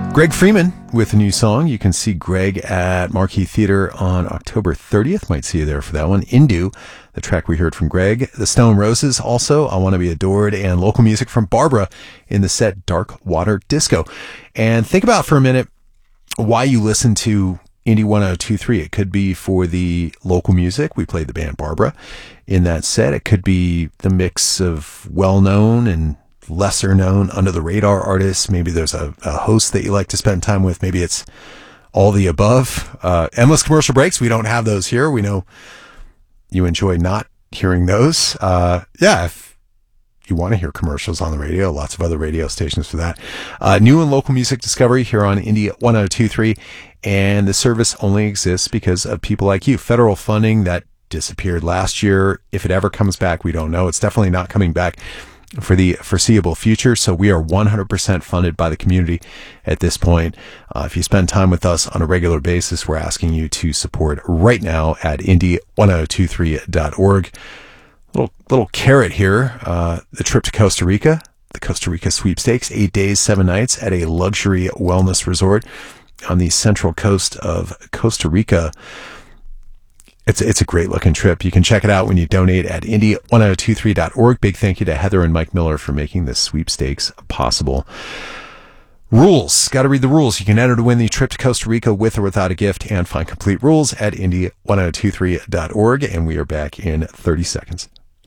Greg Freeman with a new song. You can see Greg at Marquee Theater on October 30th. Might see you there for that one. Indu, the track we heard from Greg. The Stone Roses also, I Want to Be Adored, and local music from Barbara in the set Dark Water Disco. And think about for a minute why you listen to Indie 102.3. It could be for the local music. We played the band Barbara in that set. It could be the mix of well-known and lesser known, under the radar artists. Maybe there's a host that you like to spend time with. Maybe it's all the above. Endless commercial breaks. We don't have those here. We know you enjoy not hearing those. If you want to hear commercials on the radio, lots of other radio stations for that. New and local music discovery here on Indie 102.3. And the service only exists because of people like you. Federal funding that disappeared last year. If it ever comes back, we don't know. It's definitely not coming back for the foreseeable future. So we are 100% funded by the community at this point. If you spend time with us on a regular basis, we're asking you to support right now at indie1023.org. Little carrot here. The trip to Costa Rica, the Costa Rica sweepstakes, 8 days, 7 nights at a luxury wellness resort on the central coast of Costa Rica. It's a great looking trip. You can check it out when you donate at indie1023.org. Big thank you to Heather and Mike Miller for making this sweepstakes possible. Rules. Got to read the rules. You can enter to win the trip to Costa Rica with or without a gift and find complete rules at indie1023.org. And we are back in 30 seconds.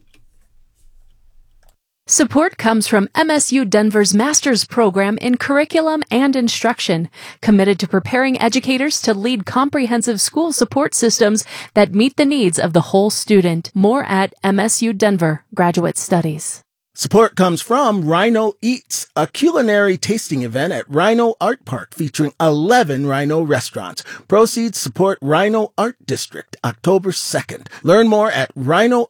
Support comes from MSU Denver's Master's Program in Curriculum and Instruction, committed to preparing educators to lead comprehensive school support systems that meet the needs of the whole student. More at MSU Denver Graduate Studies. Support comes from Rhino Eats, a culinary tasting event at Rhino Art Park featuring 11 Rhino restaurants. Proceeds support Rhino Art District, October 2nd. Learn more at rhinoart.org.